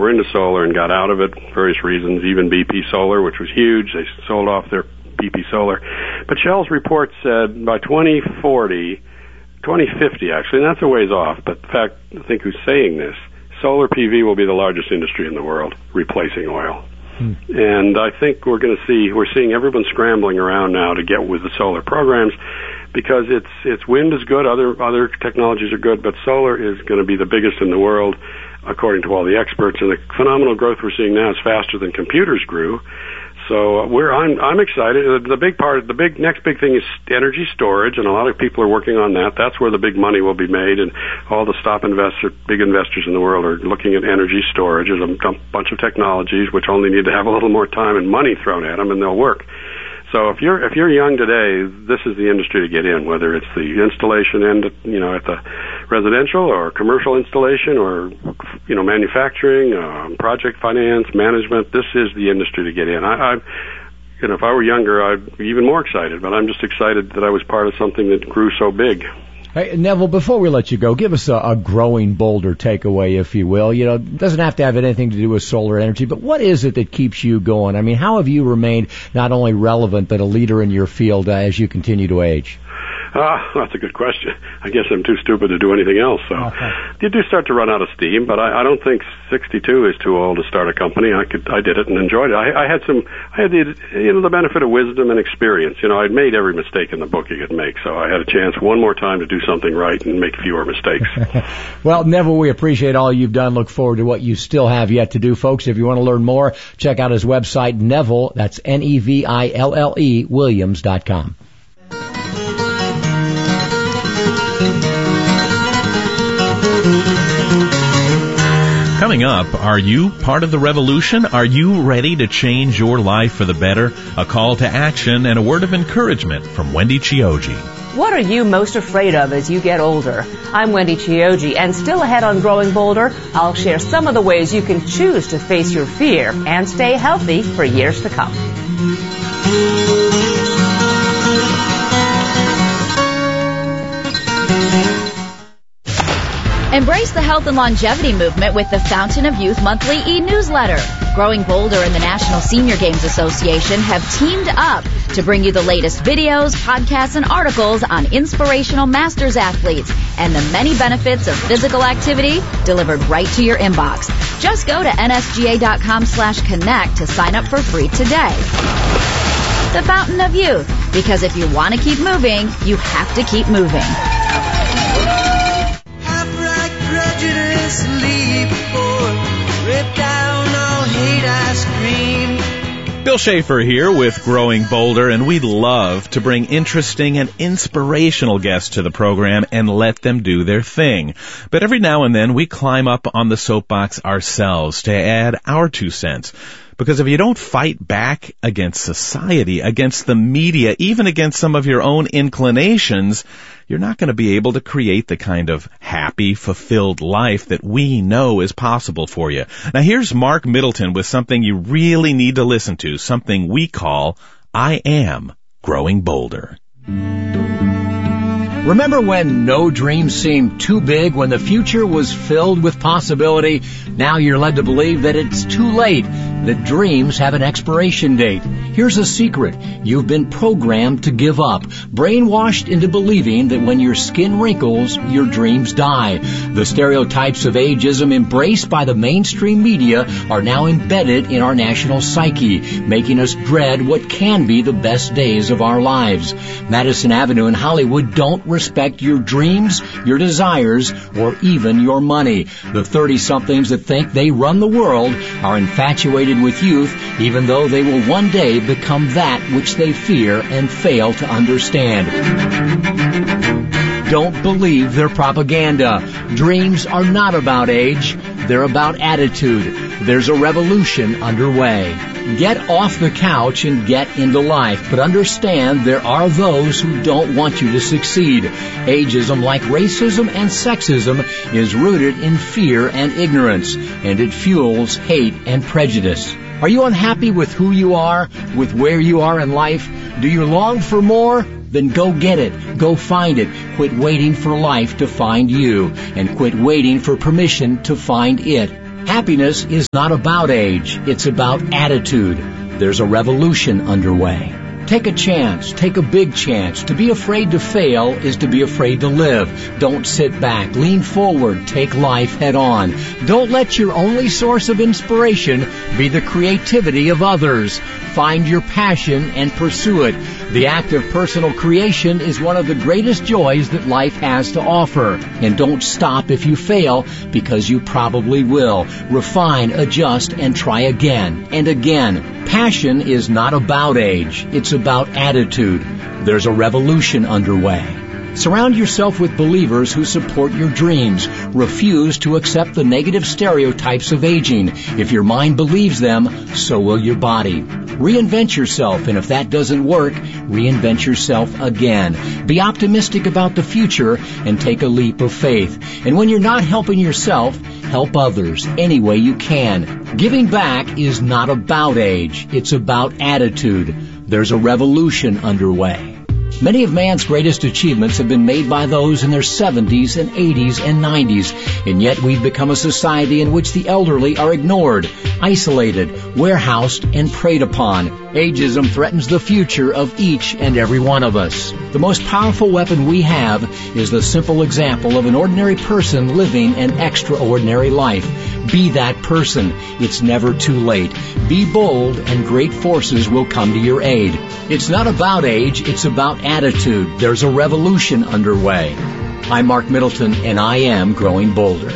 were into solar and got out of it for various reasons, even BP Solar, which was huge. They sold off their BP Solar. But Shell's report said by 2050 actually, and that's a ways off, but in fact, I think who's saying this, solar PV will be the largest industry in the world, replacing oil. And I think we're seeing everyone scrambling around now to get with the solar programs, because it's wind is good, other technologies are good, but solar is going to be the biggest in the world, according to all the experts. And the phenomenal growth we're seeing now is faster than computers grew. So I'm excited. The next big thing is energy storage, and a lot of people are working on that. That's where the big money will be made, and all the big investors in the world are looking at energy storage. There's a bunch of technologies which only need to have a little more time and money thrown at them, and they'll work. So if you're young today, this is the industry to get in, whether it's the installation end, at the residential or commercial installation, or manufacturing, project finance, management. This is the industry to get in. If I were younger, I'd be even more excited. But I'm just excited that I was part of something that grew so big. Hey, Neville, before we let you go, give us a Growing Boulder takeaway, if you will. It doesn't have to have anything to do with solar energy, but what is it that keeps you going? I mean, how have you remained not only relevant, but a leader in your field as you continue to age? That's a good question. I guess I'm too stupid to do anything else. So you do start to run out of steam, but I don't think 62 is too old to start a company. I did it and enjoyed it. I had the benefit of wisdom and experience. I'd made every mistake in the book you could make, so I had a chance one more time to do something right and make fewer mistakes. Well, Neville, we appreciate all you've done. Look forward to what you still have yet to do, folks. If you want to learn more, check out his website, Neville, that's Neville, Williams.com. Coming up, are you part of the revolution? Are you ready to change your life for the better? A call to action and a word of encouragement from Wendy Chioji. What are you most afraid of as you get older? I'm Wendy Chioji, and still ahead on Growing Boulder, I'll share some of the ways you can choose to face your fear and stay healthy for years to come. Embrace the health and longevity movement with the Fountain of Youth monthly e-newsletter. Growing Boulder and the National Senior Games Association have teamed up to bring you the latest videos, podcasts, and articles on inspirational masters athletes and the many benefits of physical activity delivered right to your inbox. Just go to nsga.com/connect to sign up for free today. The Fountain of Youth, because if you want to keep moving, you have to keep moving. Bill Schaefer here with Growing Boulder, and we'd love to bring interesting and inspirational guests to the program and let them do their thing. But every now and then we climb up on the soapbox ourselves to add our 2 cents. Because if you don't fight back against society, against the media, even against some of your own inclinations, you're not going to be able to create the kind of happy, fulfilled life that we know is possible for you. Now here's Mark Middleton with something you really need to listen to, something we call I Am Growing Bolder. Remember when no dreams seemed too big, when the future was filled with possibility? Now you're led to believe that it's too late, that dreams have an expiration date. Here's a secret. You've been programmed to give up, brainwashed into believing that when your skin wrinkles, your dreams die. The stereotypes of ageism embraced by the mainstream media are now embedded in our national psyche, making us dread what can be the best days of our lives. Madison Avenue in Hollywood don't respect your dreams, your desires, or even your money. The 30-somethings that think they run the world are infatuated with youth, even though they will one day become that which they fear and fail to understand. Don't believe their propaganda. Dreams are not about age. They're about attitude. There's a revolution underway. Get off the couch and get into life, but understand there are those who don't want you to succeed. Ageism, like racism and sexism, is rooted in fear and ignorance, and it fuels hate and prejudice. Are you unhappy with who you are, with where you are in life? Do you long for more? Then go get it. Go find it. Quit waiting for life to find you, and quit waiting for permission to find it. Happiness is not about age, it's about attitude. There's a revolution underway. Take a chance, take a big chance. To be afraid to fail is to be afraid to live. Don't sit back, lean forward, take life head on. Don't let your only source of inspiration be the creativity of others. Find your passion and pursue it. The act of personal creation is one of the greatest joys that life has to offer. And don't stop if you fail, because you probably will. Refine, adjust, and try again and again. Passion is not about age. It's about attitude. There's a revolution underway. Surround yourself with believers who support your dreams. Refuse to accept the negative stereotypes of aging. If your mind believes them, so will your body. Reinvent yourself, and if that doesn't work, reinvent yourself again. Be optimistic about the future and take a leap of faith. And when you're not helping yourself, help others any way you can. Giving back is not about age. It's about attitude. There's a revolution underway. Many of man's greatest achievements have been made by those in their 70s and 80s and 90s, and yet we've become a society in which the elderly are ignored, isolated, warehoused, and preyed upon. Ageism threatens the future of each and every one of us. The most powerful weapon we have is the simple example of an ordinary person living an extraordinary life. Be that person. It's never too late. Be bold, and great forces will come to your aid. It's not about age, it's about attitude. There's a revolution underway. I'm Mark Middleton, and I am Growing Bolder.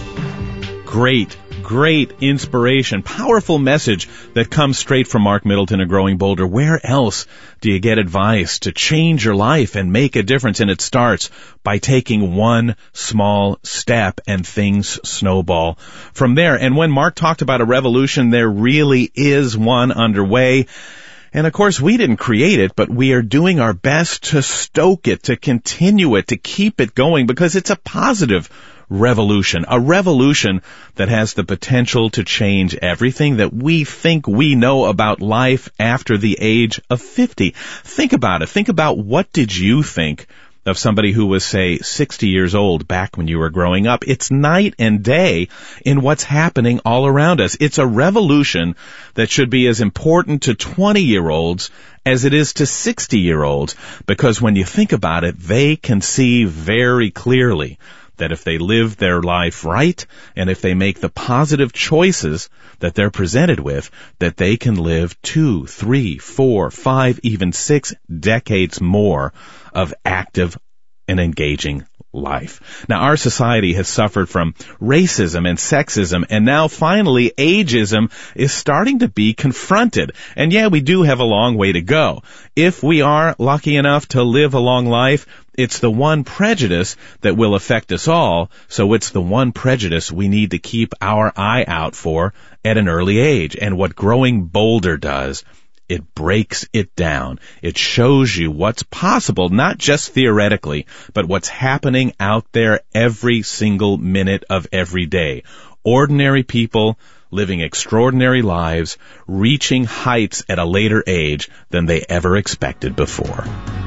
Great inspiration, powerful message that comes straight from Mark Middleton of Growing Bolder. Where else do you get advice to change your life and make a difference? And it starts by taking one small step, and things snowball from there. And when Mark talked about a revolution, there really is one underway. And of course, we didn't create it, but we are doing our best to stoke it, to continue it, to keep it going, because it's a positive revolution, a revolution that has the potential to change everything that we think we know about life after the age of 50. Think about it. Think about, what did you think of somebody who was, say, 60 years old back when you were growing up? It's night and day in what's happening all around us. It's a revolution that should be as important to 20-year-olds as it is to 60-year-olds, because when you think about it, they can see very clearly that if they live their life right, and if they make the positive choices that they're presented with, that they can live 2, 3, 4, 5, even 6 decades more of active and engaging life. Now, our society has suffered from racism and sexism, and now finally ageism is starting to be confronted. And yeah, we do have a long way to go. If we are lucky enough to live a long life, it's the one prejudice that will affect us all, so it's the one prejudice we need to keep our eye out for at an early age. And what Growing Bolder does, it breaks it down. It shows you what's possible, not just theoretically, but what's happening out there every single minute of every day. Ordinary people living extraordinary lives, reaching heights at a later age than they ever expected before.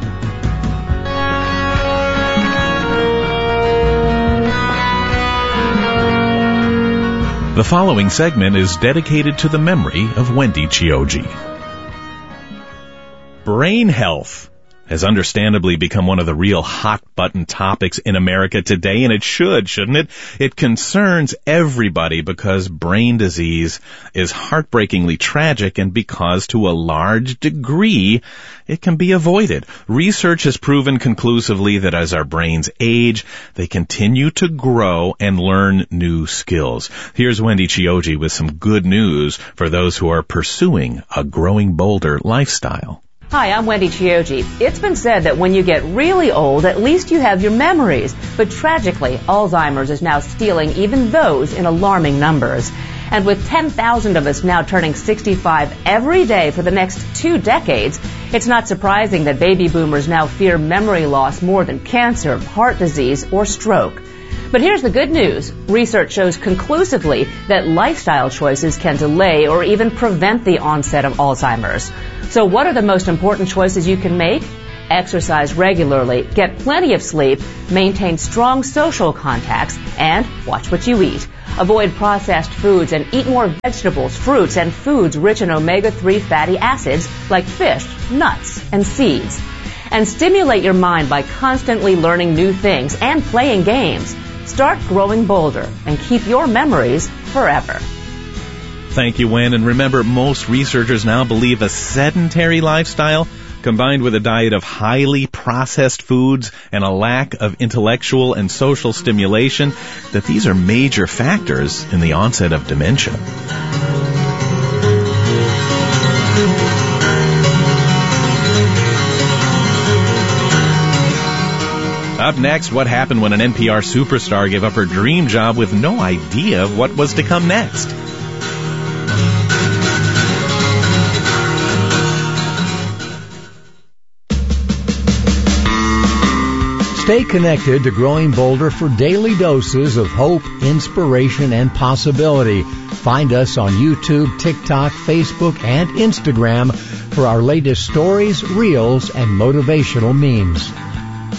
The following segment is dedicated to the memory of Wendy Chioggi. Brain health has understandably become one of the real hot-button topics in America today, and it should, shouldn't it? It concerns everybody because brain disease is heartbreakingly tragic, and because to a large degree it can be avoided. Research has proven conclusively that as our brains age, they continue to grow and learn new skills. Here's Wendy Chioggi with some good news for those who are pursuing a Growing Bolder lifestyle. Hi, I'm Wendy Chioggi. It's been said that when you get really old, at least you have your memories. But tragically, Alzheimer's is now stealing even those in alarming numbers. And with 10,000 of us now turning 65 every day for the next 2 decades, it's not surprising that baby boomers now fear memory loss more than cancer, heart disease, or stroke. But here's the good news. Research shows conclusively that lifestyle choices can delay or even prevent the onset of Alzheimer's. So what are the most important choices you can make? Exercise regularly, get plenty of sleep, maintain strong social contacts, and watch what you eat. Avoid processed foods and eat more vegetables, fruits, and foods rich in omega-3 fatty acids like fish, nuts, and seeds. And stimulate your mind by constantly learning new things and playing games. Start growing bolder and keep your memories forever. Thank you, Wen. And remember, most researchers now believe a sedentary lifestyle combined with a diet of highly processed foods and a lack of intellectual and social stimulation, that these are major factors in the onset of dementia. Up next, what happened when an NPR superstar gave up her dream job with no idea of what was to come next? Stay connected to Growing Bolder for daily doses of hope, inspiration, and possibility. Find us on YouTube, TikTok, Facebook, and Instagram for our latest stories, reels, and motivational memes.